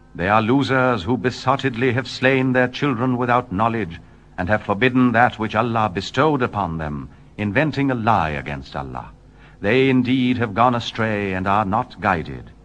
They are losers who besottedly have slain their children without knowledge, and have forbidden that which Allah bestowed upon them, inventing a lie against Allah. They indeed have gone astray and are not guided.